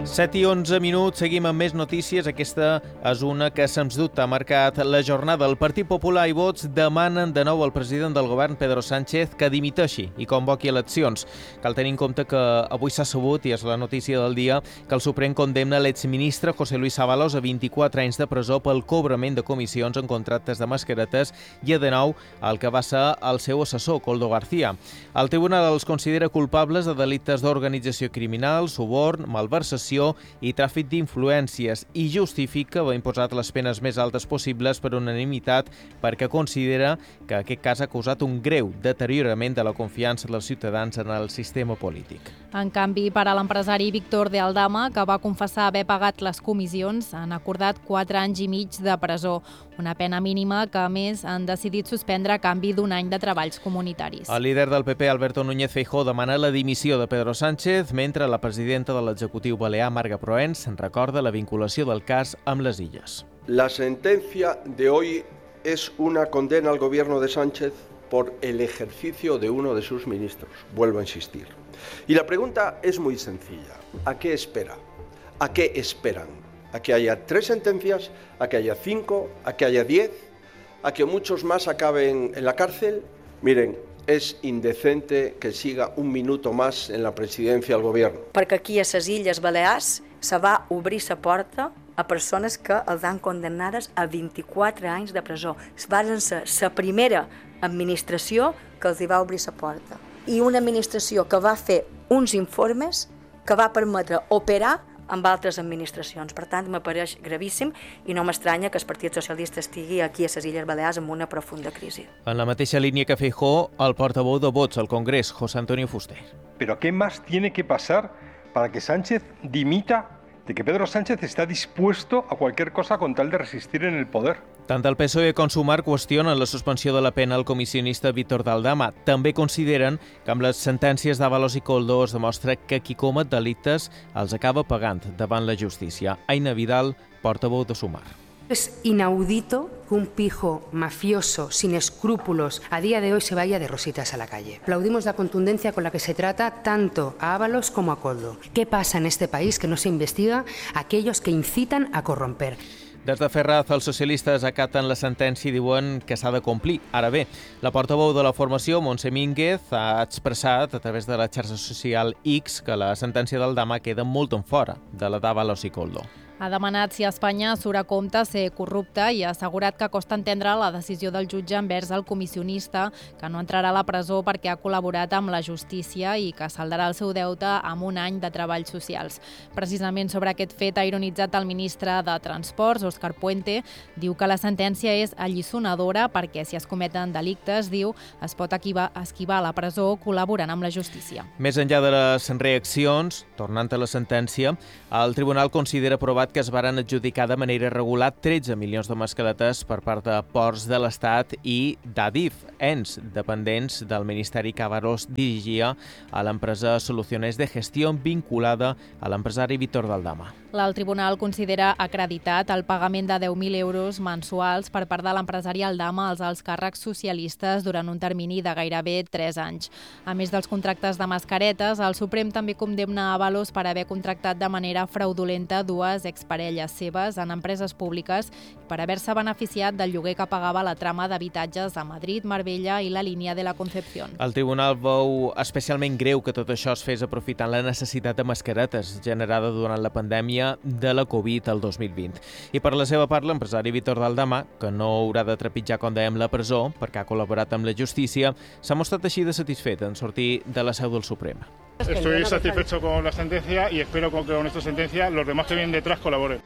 7 i 11 minuts, seguim amb més notícies. Aquesta és una que, sens dubte, ha marcat la jornada. El Partit Popular i Vox demanen de nou al president del govern, Pedro Sánchez, que dimiteixi i convoqui eleccions. Cal tenir en compte que avui s'ha sabut, i és la notícia del dia, que el Suprem condemna l'exministre José Luis Ábalos a 24 anys de presó pel cobrament de comissions en contractes de mascaretes i a de nou el que va ser el seu assessor, Koldo García. El tribunal els considera culpables de delictes d'organització criminal, suborn, malversació i tràfic d'influències i justifica haver imposat les penes més altes possibles per unanimitat perquè considera que aquest cas ha causat un greu deteriorament de la confiança dels ciutadans en el sistema polític. En canvi, per a l'empresari Víctor de Aldama, que va confessar haver pagat les comissions, han acordat 4 anys i mig de presó, una pena mínima que, a més, han decidit suspendre a canvi d'un any de treballs comunitaris. El líder del PP, Alberto Núñez Feijóo, demana la dimissió de Pedro Sánchez, mentre la presidenta de l'executiu balear, Marga Proens, recorda la vinculació del cas amb les Illes. La sentencia de hoy es una condena al gobierno de Sánchez por el ejercicio de uno de sus ministros. Vuelvo a insistir. Y la pregunta es muy sencilla. ¿A qué espera? ¿A qué esperan? ¿A que haya 3 sentencias? ¿A que haya 5? ¿A que haya 10? ¿A que muchos más acaben en la cárcel? Miren, és indecente que siga un minuto más en la presidencia del gobierno. Perquè aquí a les Illes Balears se va obrir la porta a persones que els han condemnades a 24 anys de presó. Va ser la primera administració que els hi va obrir la porta. I una administració que va fer uns informes que va permetre operar amb altres administracions. Per tant, m'apareix gravíssim i no m'estranya que el Partit Socialista estigui aquí a les Illes Balears amb una profunda crisi. En la mateixa línia que Feijóo, el portaveu de Vox al Congrés, José Antonio Fuster. Pero ¿qué más tiene que pasar para que Sánchez dimita, de que Pedro Sánchez está dispuesto a cualquier cosa con tal de resistir en el poder? Tant el PSOE com Sumar qüestionen la suspensió de la pena al comissionista Víctor de Aldama. També consideren que amb les sentències d'Ábalos i Koldo es demostra que qui comet delictes els acaba pagant davant la justícia. Aina Vidal, portaveu de Sumar. Es inaudito que un pijo mafioso, sin escrúpulos, a día de hoy se vaya de rositas a la calle. Aplaudimos la contundencia con la que se trata tanto a Ábalos como a Koldo. ¿Qué pasa en este país que no se investiga a aquellos que incitan a corromper? Des de Ferraz, els socialistes acaten la sentència i diuen que s'ha de complir. Ara bé, la portaveu de la formació, Montse Mínguez, ha expressat a través de la xarxa social X que la sentència d'Aldama queda molt en fora de la d'Ábalos i Koldo. Ha demanat si a Espanya surt a compte ser corrupta i ha assegurat que costa entendre la decisió del jutge envers el comissionista, que no entrarà a la presó perquè ha col·laborat amb la justícia i que saldarà el seu deute amb un any de treballs socials. Precisament sobre aquest fet ha ironitzat el ministre de Transports, Òscar Puente. Diu que la sentència és alliçonadora perquè si es cometen delictes, diu, es pot esquivar la presó col·laborant amb la justícia. Més enllà de les reaccions, tornant a la sentència, el tribunal considera provat que es varen adjudicar de manera irregular 13 milions de mascaretes per part de Ports de l'Estat i d'Adif, ens dependents del Ministeri que Ábalos dirigia a l'empresa Soluciones de Gestión vinculada a l'empresari Víctor de Aldama. El tribunal considera acreditat el pagament de 10.000 euros mensuals per part de l'empresari Aldama als alts càrrecs socialistes durant un termini de gairebé 3 anys. A més dels contractes de mascaretes, el Suprem també condemna Ábalos per haver contractat de manera fraudulenta 2 exparelles seves en empreses públiques per haver-se beneficiat del lloguer que pagava la trama d'habitatges a Madrid, Marbella i la línia de la Concepción. El tribunal veu especialment greu que tot això es fes aprofitant la necessitat de mascaretes generada durant la pandèmia de la Covid el 2020. I per la seva part, l'empresari Víctor de Aldama, que no haurà de trepitjar, com dèiem, la presó perquè ha col·laborat amb la justícia, s'ha mostrat així de satisfet en sortir de la seu del Suprem. Estoy satisfecho con la sentencia y espero que con esta sentencia los demás que vienen detrás colaboren.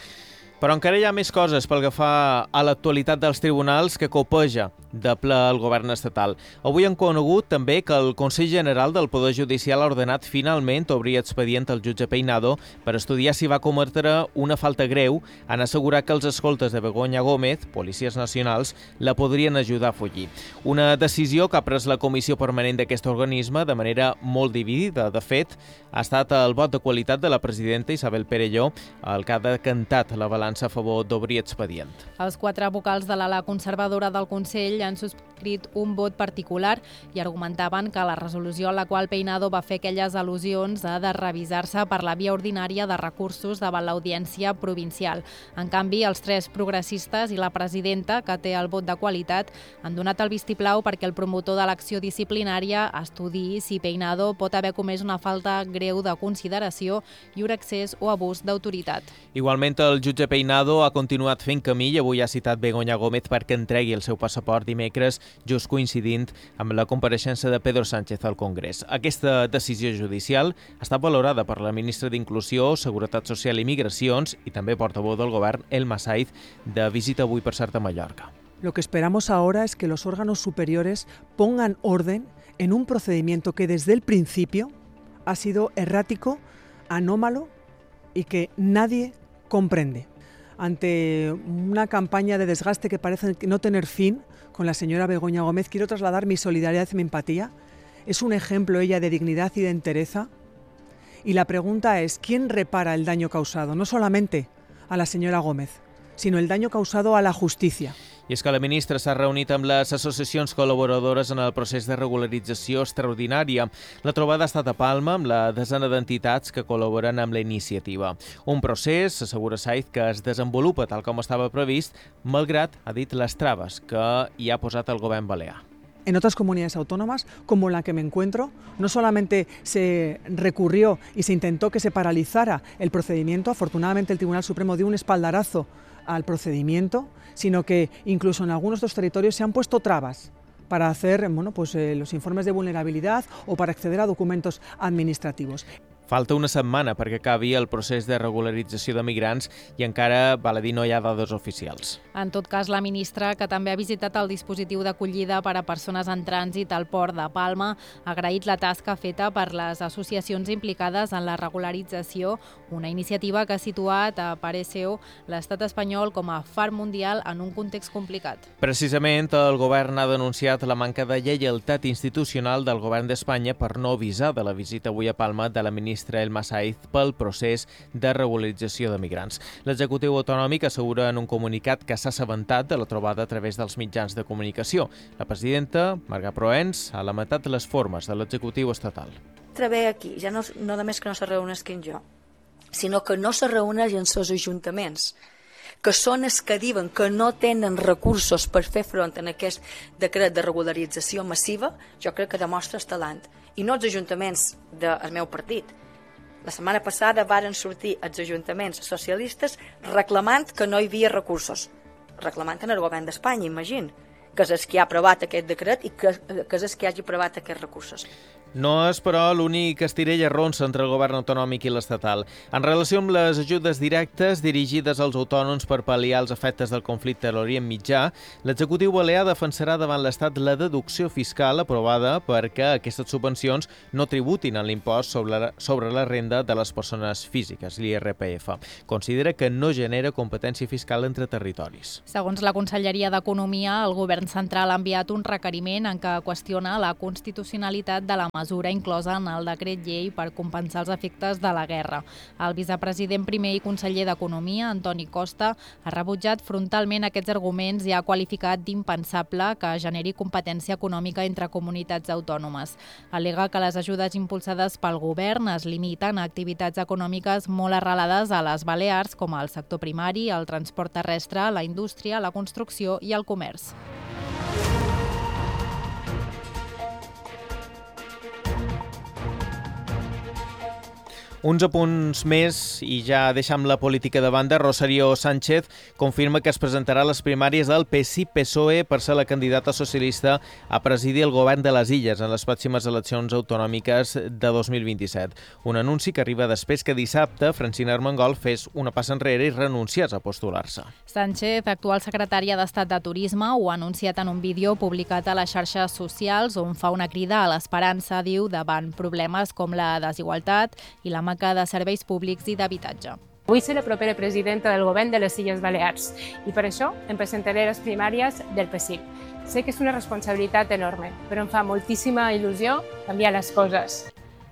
Però encara hi ha més coses pel que fa a l'actualitat dels tribunals que copeja de ple el govern estatal. Avui han conegut també que el Consell General del Poder Judicial ha ordenat finalment obrir expedient al jutge Peinado per estudiar si va cometre una falta greu en assegurar que els escoltes de Begoña Gómez, policies nacionals, la podrien ajudar a fugir. Una decisió que ha pres la comissió permanent d'aquest organisme de manera molt dividida. De fet, ha estat el vot de qualitat de la presidenta Isabel Perelló el que ha decantat la balança Ciutadans a favor d'obrir expedient. Els 4 vocals de l'ala conservadora del Consell han subscrit un vot particular i argumentaven que la resolució a la qual Peinado va fer aquelles al·lusions ha de revisar-se per la via ordinària de recursos davant l'Audiència Provincial. En canvi, els 3 progressistes i la presidenta, que té el vot de qualitat, han donat el vistiplau perquè el promotor de l'acció disciplinària estudiï si Peinado pot haver comès una falta greu de consideració, llur excés o abús d'autoritat. Igualment, el jutge Peinado ha continuat fent camí i avui ha citat Begoña Gómez perquè entregui el seu passaport dimecres, just coincidint amb la compareixença de Pedro Sánchez al Congrés. Aquesta decisió judicial ha estat valorada per la ministra d'Inclusió, Seguretat Social i Migracions i també portaveu del govern, Elma Saiz, de visita avui per cert a Mallorca. Lo que esperamos ahora es que los órganos superiores pongan orden en un procedimiento que desde el principio ha sido errático, anómalo y que nadie comprende. Ante una campaña de desgaste que parece no tener fin con la señora Begoña Gómez, quiero trasladar mi solidaridad y mi empatía. Es un ejemplo ella de dignidad y de entereza. Y la pregunta es, ¿quién repara el daño causado? No solamente a la señora Gómez, sino el daño causado a la justicia. I és que la ministra s'ha reunit amb les associacions col·laboradores en el procés de regularització extraordinària. La trobada ha estat a Palma amb la desena d'entitats que col·laboren amb la iniciativa. Un procés, assegura Saiz, que es desenvolupa tal com estava previst, malgrat, ha dit, les traves que hi ha posat el govern balear. En otras comunidades autónomas, como la que me encuentro, no solamente se recurrió y se intentó que se paralizara el procedimiento, afortunadamente el Tribunal Supremo dio un espaldarazo al procedimiento, sino que incluso en algunos de los territorios se han puesto trabas para hacer los informes de vulnerabilidad o para acceder a documentos administrativos. Falta una setmana perquè acabi el procés de regularització de migrants i encara, val a dir, no hi ha dades oficials. En tot cas, la ministra, que també ha visitat el dispositiu d'acollida per a persones en trànsit al port de Palma, ha agraït la tasca feta per les associacions implicades en la regularització, una iniciativa que ha situat, a parer seu, l'estat espanyol com a far mundial en un context complicat. Precisament, el govern ha denunciat la manca de lleialtat institucional del govern d'Espanya per no avisar de la visita avui a Palma de la ministra Elma Saiz pel procés de regularització de migrants. L'executiu autonòmic assegura en un comunicat que s'ha assabentat de la trobada a través dels mitjans de comunicació. La presidenta, Marga Proens, ha lamentat les formes de l'executiu estatal. Trebé aquí, ja no només que no se reuneixin jo, sinó que no se reuneixen els ajuntaments, que són els que diuen que no tenen recursos per fer front a aquest decret de regularització massiva, jo crec que demostra el talent. I no els ajuntaments del meu partit. La setmana passada varen sortir els ajuntaments socialistes reclamant que no hi havia recursos. Reclamant en el govern d'Espanya, imagina, que és el que ha aprovat aquest decret i que és el que hagi aprovat aquests recursos. No és, però, l'únic estirell arronsa entre el govern autonòmic i l'estatal. En relació amb les ajudes directes dirigides als autònoms per pal·liar els efectes del conflicte a l'Orient Mitjà, l'executiu balear defensarà davant l'Estat la deducció fiscal aprovada perquè aquestes subvencions no tributin en l'impost sobre la renda de les persones físiques, l'IRPF. Considera que no genera competència fiscal entre territoris. Segons la Conselleria d'Economia, el govern central ha enviat un requeriment en què qüestiona la constitucionalitat de la mesura inclosa en el decret llei per compensar els efectes de la guerra. El vicepresident primer i conseller d'Economia, Antoni Costa, ha rebutjat frontalment aquests arguments i ha qualificat d'impensable que generi competència econòmica entre comunitats autònomes. Al·lega que les ajudes impulsades pel govern es limiten a activitats econòmiques molt arrelades a les Balears, com el sector primari, el transport terrestre, la indústria, la construcció i el comerç. Uns apunts més i ja deixam la política de banda. Rosario Sánchez confirma que es presentarà a les primàries del PSI-PSOE per ser la candidata socialista a presidir el govern de les Illes en les pròximes eleccions autonòmiques de 2027. Un anunci que arriba després que dissabte Francina Armengol fes una passa enrere i renunciés a postular-se. Sánchez, actual secretària d'Estat de Turisme, ho ha anunciat en un vídeo publicat a les xarxes socials on fa una crida a l'esperança, diu, davant problemes com la desigualtat i la manca de serveis públics i d'habitatge. Vull ser la propera presidenta del govern de les Illes Balears i per això em presentaré a les primàries del PSI. Sé que és una responsabilitat enorme, però em fa moltíssima il·lusió canviar les coses.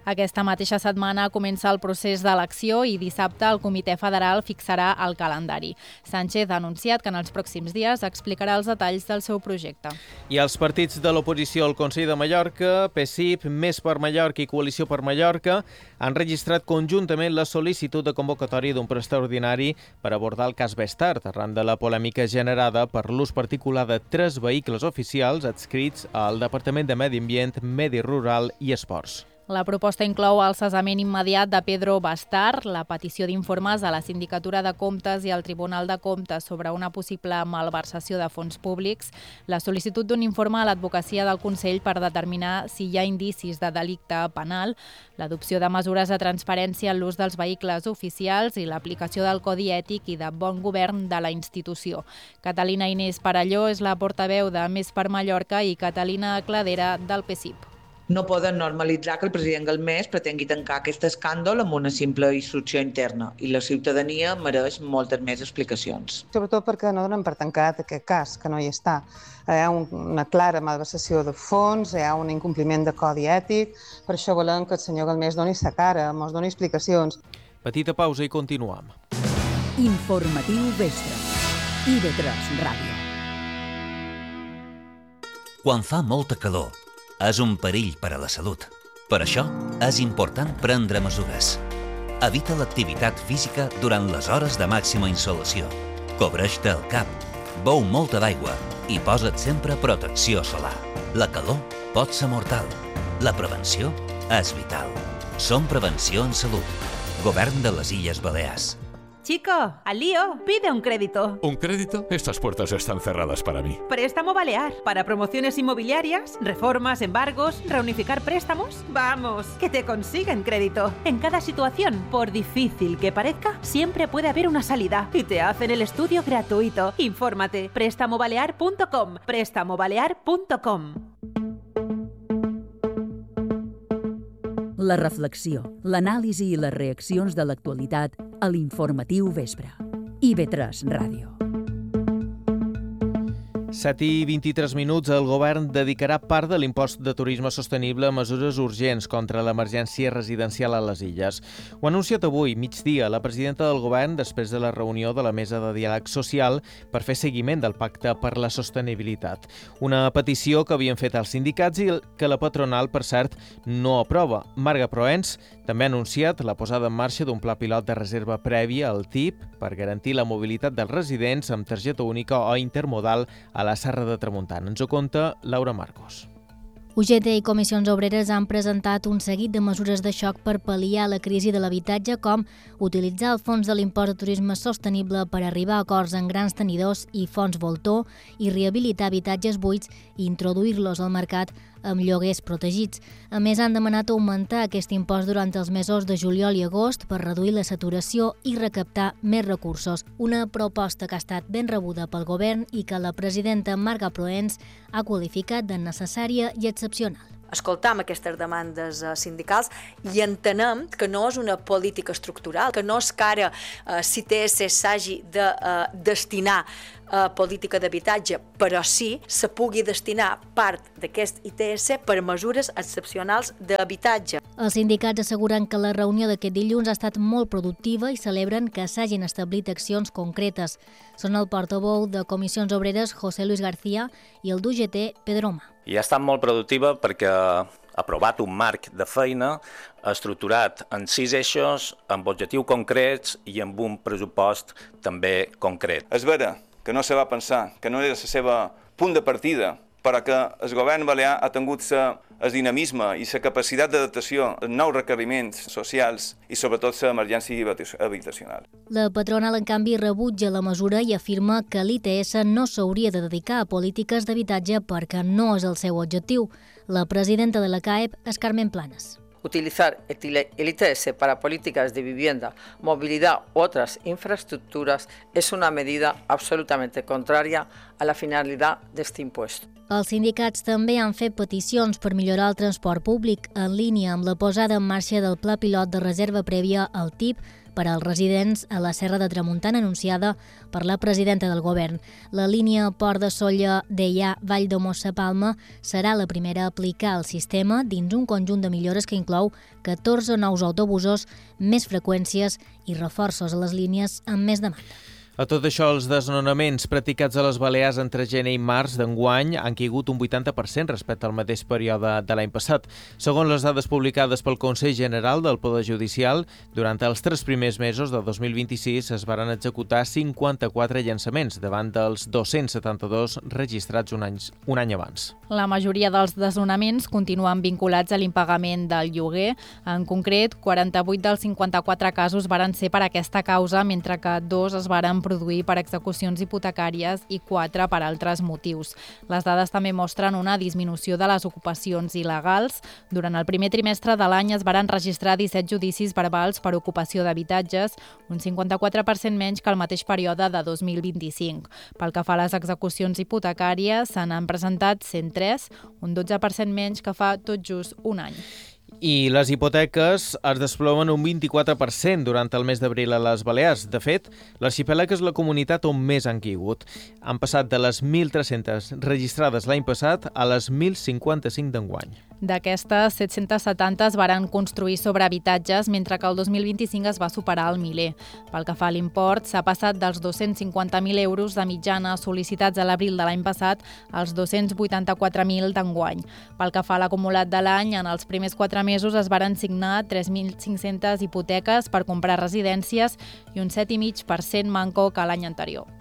Aquesta mateixa setmana comença el procés d'elecció i dissabte el Comitè Federal fixarà el calendari. Sánchez ha anunciat que en els pròxims dies explicarà els detalls del seu projecte. I els partits de l'oposició al Consell de Mallorca, PSIP, Més per Mallorca i Coalició per Mallorca han registrat conjuntament la sol·licitud de convocatòria d'un ple extraordinari per abordar el cas Bestard, arran de la polèmica generada per l'ús particular de 3 vehicles oficials adscrits al Departament de Medi Ambient, Medi Rural i Esports. La proposta inclou el cessament immediat de Pedro Bestard, la petició d'informes a la Sindicatura de Comptes i al Tribunal de Comptes sobre una possible malversació de fons públics, la sol·licitud d'un informe a l'advocacia del Consell per determinar si hi ha indicis de delicte penal, l'adopció de mesures de transparència en l'ús dels vehicles oficials i l'aplicació del Codi Ètic i de bon govern de la institució. Catalina Inés Parelló és la portaveu de Més per Mallorca i Catalina Cladera del PSIP. No poden normalitzar que el president Galmés pretengui tancar aquest escàndol amb una simple instrucció interna i la ciutadania mereix moltes més explicacions. Sobretot perquè no donen per tancat aquest cas, que no hi està. Hi ha una clara malversació de fons, hi ha un incompliment de codi ètic, per això volem que el senyor Galmés doni sa cara, ens doni explicacions. Petita pausa i continuem. Informatiu Vespre. IB3 Ràdio. Quan fa molta calor, és un perill per a la salut. Per això, és important prendre mesures. Evita l'activitat física durant les hores de màxima insolació. Cobreix-te el cap, beu molta d'aigua i posa't sempre protecció solar. La calor pot ser mortal. La prevenció és vital. Som Prevenció en Salut. Govern de les Illes Balears. Chico, al lío, pide un crédito. ¿Un crédito? Estas puertas están cerradas para mí. Préstamo Balear. Para promociones inmobiliarias, reformas, embargos, reunificar préstamos. Vamos, que te consiguen crédito. En cada situación, por difícil que parezca, siempre puede haber una salida. Y te hacen el estudio gratuito. Infórmate. Prestamobalear.com. Prestamobalear.com. La reflexió, l'anàlisi i les reaccions de l'actualitat a l'Informatiu Vespre. IB3 Ràdio. 7:23, el govern dedicarà part de l'impost de turisme sostenible a mesures urgents contra l'emergència residencial a les illes. Ho ha anunciat avui, migdia, la presidenta del govern després de la reunió de la Mesa de Diàleg Social per fer seguiment del Pacte per la Sostenibilitat. Una petició que havien fet els sindicats i que la patronal, per cert, no aprova. Marga Proens també ha anunciat la posada en marxa d'un pla pilot de reserva prèvia al TIP per garantir la mobilitat dels residents amb targeta única o intermodal a la Serra de Tramuntana. Ens ho conta Laura Marcos. UGT i Comissions Obreres han presentat un seguit de mesures de xoc per pal·liar la crisi de l'habitatge, com utilitzar el fons de l'impost de turisme sostenible per arribar a acords en grans tenidors i fons voltor i rehabilitar habitatges buits i introduir-los al mercat amb lloguers protegits. A més, han demanat augmentar aquest impost durant els mesos de juliol i agost per reduir la saturació i recaptar més recursos. Una proposta que ha estat ben rebuda pel govern i que la presidenta Marga Proens ha qualificat de necessària i excepcional. Escoltam aquestes demandes sindicals i entenem que no és una política estructural, que no és que ara l'ITS s'hagi de destinar a política d'habitatge, però sí se pugui destinar part d'aquest ITS per mesures excepcionals d'habitatge. Els sindicats asseguren que la reunió d'aquest dilluns ha estat molt productiva i celebren que s'hagin establit accions concretes. Són el portaveu de Comissions Obreres, José Luis García, i el d'UGT, Pedro Oma. I ha estat molt productiva perquè ha aprovat un marc de feina estructurat en 6 eixos, amb objectius concrets i amb un pressupost també concret. És vera que no se va pensar, que no era el seu punt de partida, però que el govern balear ha tingut el dinamisme i la capacitat d'adaptació als nous requeriments socials i sobretot l'emergència habitacional. La patronal, en canvi, rebutja la mesura i afirma que l'ITS no s'hauria de dedicar a polítiques d'habitatge perquè no és el seu objectiu. La presidenta de la CAEP és Carmen Planas. Utilizar el ITS para políticas de vivienda, movilidad u otras infraestructuras es una medida absolutamente contraria a la finalidad de este impuesto. Els sindicats també han fet peticions per millorar el transport públic en línia amb la posada en marxa del pla pilot de reserva prèvia al TIP per als residents a la Serra de Tramuntana anunciada per la presidenta del govern. La línia Port de Sóller Deià Vall de Mossa Palma serà la primera a aplicar el sistema dins un conjunt de millores que inclou 14 nous autobusos, més freqüències i reforços a les línies amb més demanda. A tot això, els desnonaments practicats a les Balears entre gener i març d'enguany han caigut un 80% respecte al mateix període de l'any passat. Segons les dades publicades pel Consell General del Poder Judicial, durant els 3 primers mesos de 2026 es varen executar 54 llançaments davant dels 272 registrats un any abans. La majoria dels desnonaments continuen vinculats a l'impagament del lloguer. En concret, 48 dels 54 casos varen ser per aquesta causa, mentre que 2 es varen produir per execucions hipotecàries i 4 per altres motius. Les dades també mostren una disminució de les ocupacions il·legals. Durant el primer trimestre de l'any es varen registrar 17 judicis verbals per ocupació d'habitatges, un 54% menys que el mateix període de 2025. Pel que fa a les execucions hipotecàries, se n'han presentat 103, un 12% menys que fa tot just un any. I les hipoteques es desplomen un 24% durant el mes d'abril a les Balears. De fet, l'arxipèlag és la comunitat on més han caigut. Han passat de les 1.300 registrades l'any passat a les 1.055 d'enguany. D'aquestes, 770 es varen construir sobre habitatges, mentre que el 2025 es va superar el miler. Pel que fa a l'import, s'ha passat dels 250.000 euros de mitjana sol·licitats a l'abril de l'any passat als 284.000 d'enguany. Pel que fa a l'acumulat de l'any, en els primers 4 mesos es varen signar 3.500 hipoteques per comprar residències i un 7,5% manco que l'any anterior.